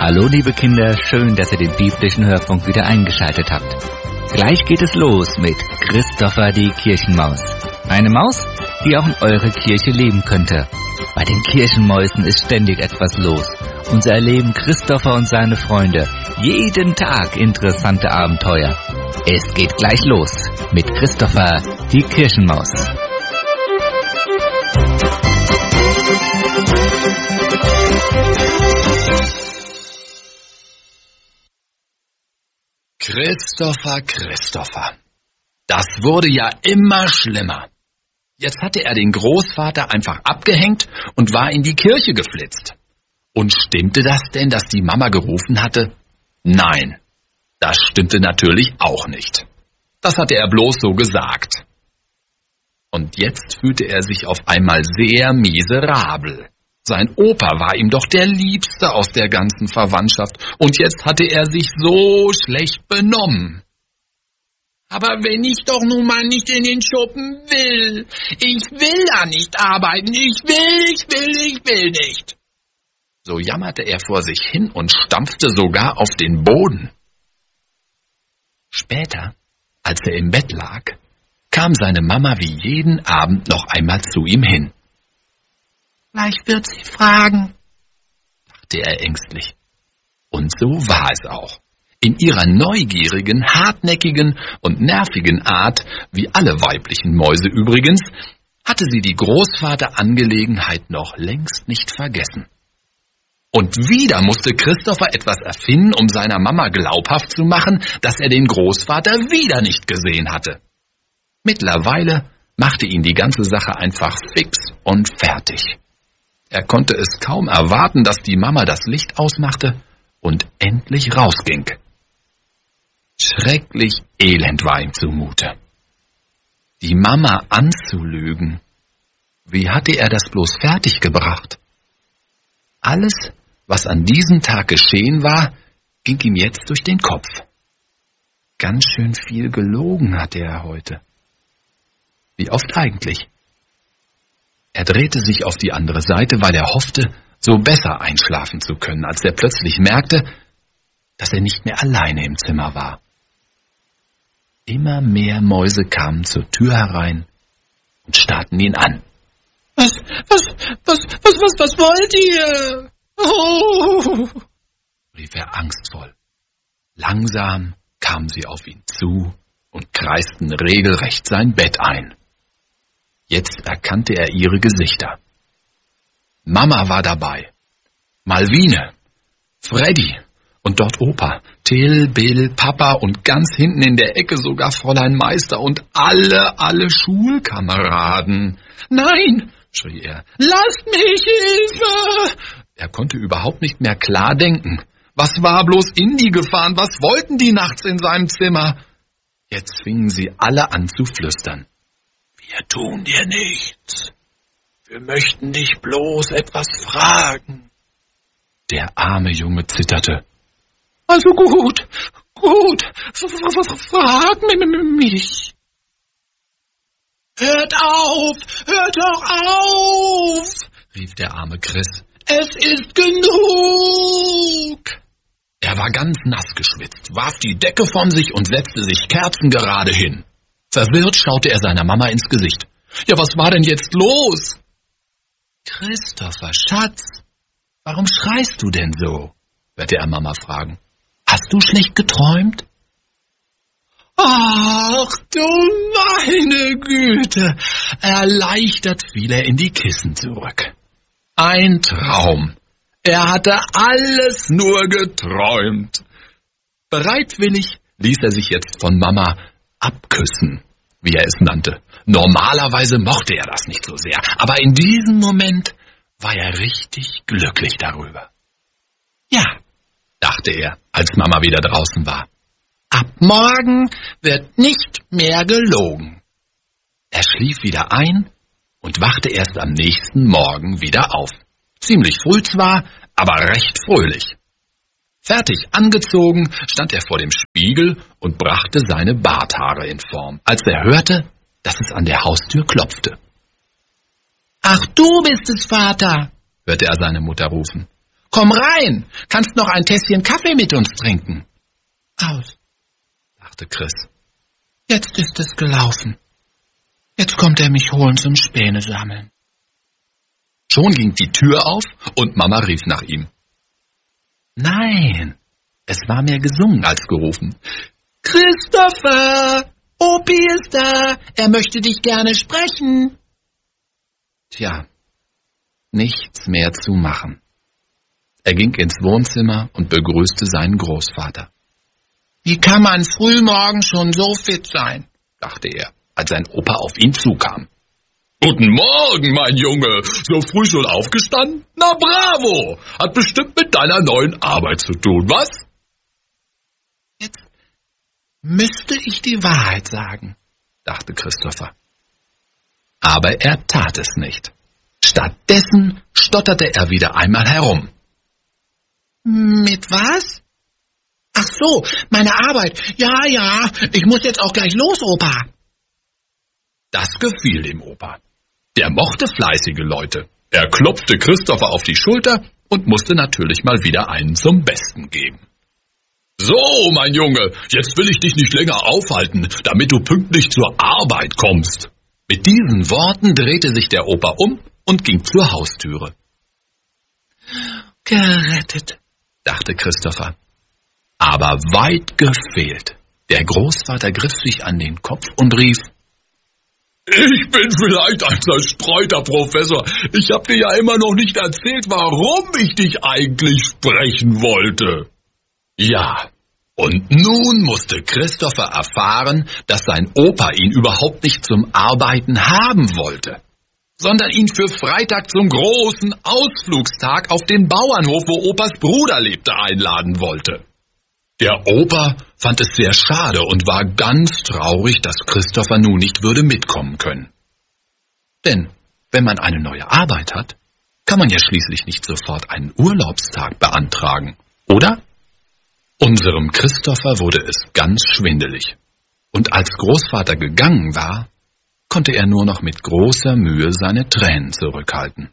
Hallo liebe Kinder, schön, dass ihr den biblischen Hörfunk wieder eingeschaltet habt. Gleich geht es los mit Christopher die Kirchenmaus. Eine Maus, die auch in eurer Kirche leben könnte. Bei den Kirchenmäusen ist ständig etwas los. Und so erleben Christopher und seine Freunde jeden Tag interessante Abenteuer. Es geht gleich los mit Christopher die Kirchenmaus. Christopher. Das wurde ja immer schlimmer. Jetzt hatte er den Großvater einfach abgehängt und war in die Kirche geflitzt. Und stimmte das denn, dass die Mama gerufen hatte? Nein, das stimmte natürlich auch nicht. Das hatte er bloß so gesagt. Und jetzt fühlte er sich auf einmal sehr miserabel. Sein Opa war ihm doch der Liebste aus der ganzen Verwandtschaft, und jetzt hatte er sich so schlecht benommen. Aber wenn ich doch nun mal nicht in den Schuppen will, ich will da nicht arbeiten, ich will nicht. So jammerte er vor sich hin und stampfte sogar auf den Boden. Später, als er im Bett lag, kam seine Mama wie jeden Abend noch einmal zu ihm hin. Gleich wird sie fragen, dachte er ängstlich. Und so war es auch. In ihrer neugierigen, hartnäckigen und nervigen Art, wie alle weiblichen Mäuse übrigens, hatte sie die Großvaterangelegenheit noch längst nicht vergessen. Und wieder musste Christopher etwas erfinden, um seiner Mama glaubhaft zu machen, dass er den Großvater wieder nicht gesehen hatte. Mittlerweile machte ihn die ganze Sache einfach fix und fertig. Er konnte es kaum erwarten, dass die Mama das Licht ausmachte und endlich rausging. Schrecklich elend war ihm zumute. Die Mama anzulügen, wie hatte er das bloß fertiggebracht? Alles, was an diesem Tag geschehen war, ging ihm jetzt durch den Kopf. Ganz schön viel gelogen hatte er heute. Wie oft eigentlich? Er drehte sich auf die andere Seite, weil er hoffte, so besser einschlafen zu können, als er plötzlich merkte, dass er nicht mehr alleine im Zimmer war. Immer mehr Mäuse kamen zur Tür herein und starrten ihn an. Was wollt ihr? Oh, rief er angstvoll. Langsam kamen sie auf ihn zu und kreisten regelrecht sein Bett ein. Jetzt erkannte er ihre Gesichter. Mama war dabei, Malvine, Freddy und dort Opa, Till, Bill, Papa und ganz hinten in der Ecke sogar Fräulein Meister und alle Schulkameraden. Nein, schrie er, lasst mich, Hilfe! Er konnte überhaupt nicht mehr klar denken. Was war bloß in die gefahren? Was wollten die nachts in seinem Zimmer? Jetzt fingen sie alle an zu flüstern. Wir tun dir nichts. Wir möchten dich bloß etwas fragen. Der arme Junge zitterte. Also gut, frag mich. Hört doch auf, rief der arme Chris. Es ist genug. Er war ganz nass geschwitzt, warf die Decke von sich und setzte sich kerzengerade hin. Verwirrt schaute er seiner Mama ins Gesicht. Ja, was war denn jetzt los? Christopher, Schatz, warum schreist du denn so? Hörte er Mama fragen. Hast du schlecht geträumt? Ach du meine Güte! Erleichtert fiel er in die Kissen zurück. Ein Traum. Er hatte alles nur geträumt. Bereitwillig ließ er sich jetzt von Mama abküssen, wie er es nannte. Normalerweise mochte er das nicht so sehr, aber in diesem Moment war er richtig glücklich darüber. Ja, dachte er, als Mama wieder draußen war. Ab morgen wird nicht mehr gelogen. Er schlief wieder ein und wachte erst am nächsten Morgen wieder auf. Ziemlich früh zwar, aber recht fröhlich. Fertig angezogen, stand er vor dem Spiegel und brachte seine Barthaare in Form, als er hörte, dass es an der Haustür klopfte. »Ach, du bist es, Vater«, hörte er seine Mutter rufen. Komm rein, kannst noch ein Tässchen Kaffee mit uns trinken. Aus, dachte Chris. Jetzt ist es gelaufen. Jetzt kommt er mich holen zum Späne sammeln. Schon ging die Tür auf und Mama rief nach ihm. Nein, es war mehr gesungen als gerufen. Christopher, Opi ist da, er möchte dich gerne sprechen. Tja, nichts mehr zu machen. Er ging ins Wohnzimmer und begrüßte seinen Großvater. Wie kann man frühmorgens schon so fit sein, dachte er, als sein Opa auf ihn zukam. Guten Morgen, mein Junge, so früh schon aufgestanden? Na bravo, hat bestimmt mit deiner neuen Arbeit zu tun, was? Jetzt müsste ich die Wahrheit sagen, dachte Christopher. Aber er tat es nicht. Stattdessen stotterte er wieder einmal herum. Mit was? Ach so, meine Arbeit. Ja, ich muss jetzt auch gleich los, Opa. Das gefiel dem Opa. Der mochte fleißige Leute. Er klopfte Christopher auf die Schulter und musste natürlich mal wieder einen zum Besten geben. So, mein Junge, jetzt will ich dich nicht länger aufhalten, damit du pünktlich zur Arbeit kommst. Mit diesen Worten drehte sich der Opa um und ging zur Haustüre. Gerettet, dachte Christopher. Aber weit gefehlt. Der Großvater griff sich an den Kopf und rief, ich bin vielleicht ein zerstreuter Professor. Ich habe dir ja immer noch nicht erzählt, warum ich dich eigentlich sprechen wollte. Ja, und nun musste Christopher erfahren, dass sein Opa ihn überhaupt nicht zum Arbeiten haben wollte, sondern ihn für Freitag zum großen Ausflugstag auf den Bauernhof, wo Opas Bruder lebte, einladen wollte. Der Opa fand es sehr schade und war ganz traurig, dass Christopher nun nicht würde mitkommen können. Denn wenn man eine neue Arbeit hat, kann man ja schließlich nicht sofort einen Urlaubstag beantragen, oder? Unserem Christopher wurde es ganz schwindelig. Und als Großvater gegangen war, konnte er nur noch mit großer Mühe seine Tränen zurückhalten.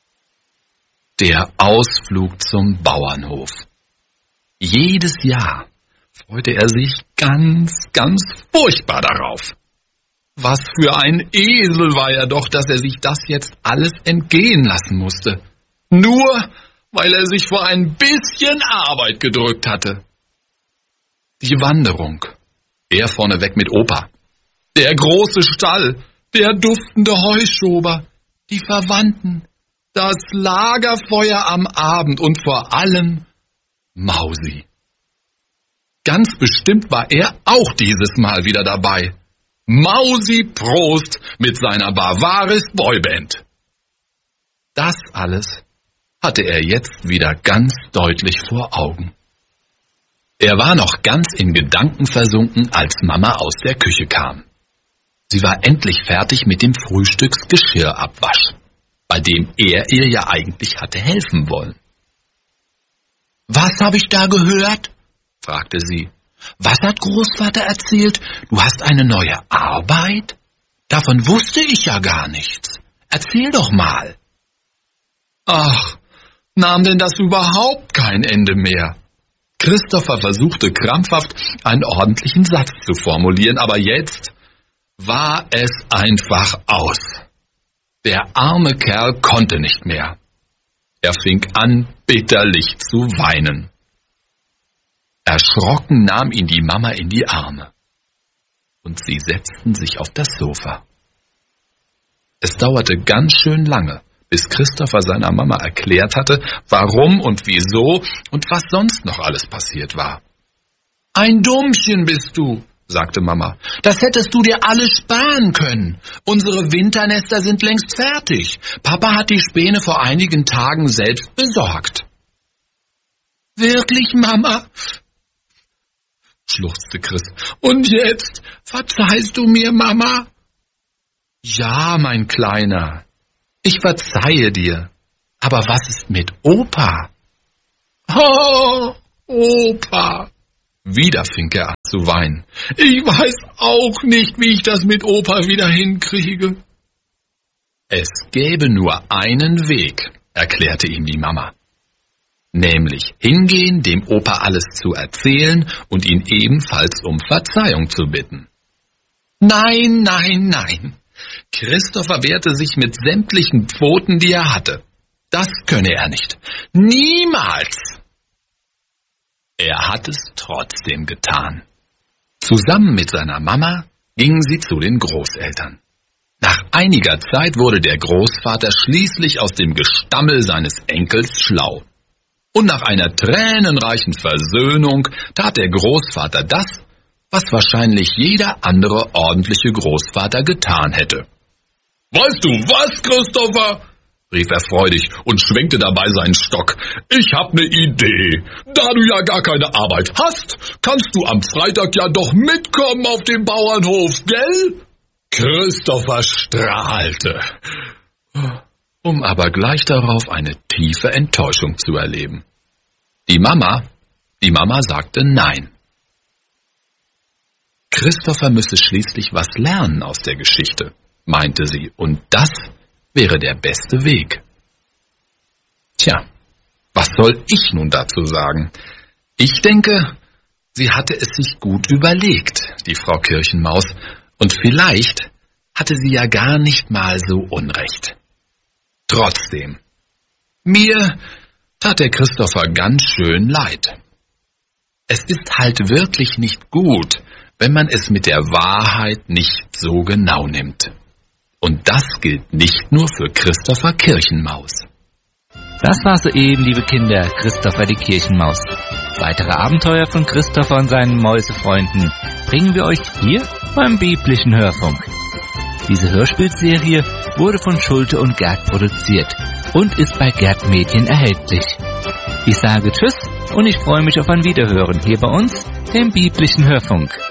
Der Ausflug zum Bauernhof. Jedes Jahr freute er sich ganz furchtbar darauf. Was für ein Esel war er doch, dass er sich das jetzt alles entgehen lassen musste. Nur, weil er sich vor ein bisschen Arbeit gedrückt hatte. Die Wanderung, er vorneweg mit Opa, der große Stall, der duftende Heuschober, die Verwandten, das Lagerfeuer am Abend und vor allem Mausi. Ganz bestimmt war er auch dieses Mal wieder dabei. Mausi Prost mit seiner Bavaris Boyband. Das alles hatte er jetzt wieder ganz deutlich vor Augen. Er war noch ganz in Gedanken versunken, als Mama aus der Küche kam. Sie war endlich fertig mit dem Frühstücksgeschirrabwasch, bei dem er ihr ja eigentlich hatte helfen wollen. Was habe ich da gehört? Fragte sie. Was hat Großvater erzählt? Du hast eine neue Arbeit? Davon wusste ich ja gar nichts. Erzähl doch mal. Ach, nahm denn das überhaupt kein Ende mehr? Christopher versuchte krampfhaft, einen ordentlichen Satz zu formulieren, aber jetzt war es einfach aus. Der arme Kerl konnte nicht mehr. Er fing an, bitterlich zu weinen. Erschrocken nahm ihn die Mama in die Arme und sie setzten sich auf das Sofa. Es dauerte ganz schön lange, bis Christopher seiner Mama erklärt hatte, warum und wieso und was sonst noch alles passiert war. Ein Dummchen bist du, sagte Mama. Das hättest du dir alles sparen können. Unsere Winternester sind längst fertig. Papa hat die Späne vor einigen Tagen selbst besorgt. Wirklich, Mama? Schluchzte Chris. Und jetzt verzeihst du mir, Mama? Ja, mein Kleiner, ich verzeihe dir. Aber was ist mit Opa? Oh, Opa! Wieder fing er an zu weinen. Ich weiß auch nicht, wie ich das mit Opa wieder hinkriege. Es gäbe nur einen Weg, erklärte ihm die Mama. nämlich hingehen, dem Opa alles zu erzählen und ihn ebenfalls um Verzeihung zu bitten. Nein, nein, nein. Christopher wehrte sich mit sämtlichen Pfoten, die er hatte. Das könne er nicht. Niemals! Er hat es trotzdem getan. Zusammen mit seiner Mama gingen sie zu den Großeltern. Nach einiger Zeit wurde der Großvater schließlich aus dem Gestammel seines Enkels schlau. Und nach einer tränenreichen Versöhnung tat der Großvater das, was wahrscheinlich jeder andere ordentliche Großvater getan hätte. »Weißt du was, Christopher?« rief er freudig und schwenkte dabei seinen Stock. »Ich hab ne Idee. Da du ja gar keine Arbeit hast, kannst du am Freitag ja doch mitkommen auf den Bauernhof, gell?« Christopher strahlte, um aber gleich darauf eine tiefe Enttäuschung zu erleben. Die Mama sagte nein. Christopher müsse schließlich was lernen aus der Geschichte, meinte sie, und das wäre der beste Weg. Tja, was soll ich nun dazu sagen? Ich denke, sie hatte es sich gut überlegt, die Frau Kirchenmaus, und vielleicht hatte sie ja gar nicht mal so Unrecht. Trotzdem, mir tat der Christopher ganz schön leid. Es ist halt wirklich nicht gut, wenn man es mit der Wahrheit nicht so genau nimmt. Und das gilt nicht nur für Christopher Kirchenmaus. Das war soeben, liebe Kinder, Christopher die Kirchenmaus. Weitere Abenteuer von Christopher und seinen Mäusefreunden bringen wir euch hier beim biblischen Hörfunk. Diese Hörspielserie wurde von Schulte und Gerd produziert und ist bei Gerd Medien erhältlich. Ich sage Tschüss und ich freue mich auf ein Wiederhören hier bei uns, dem biblischen Hörfunk.